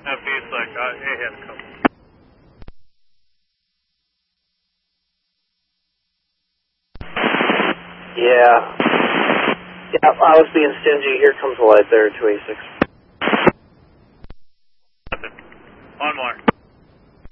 B-Select, A-head come. Yeah. Yeah, I was being stingy. Here comes the light there, 286.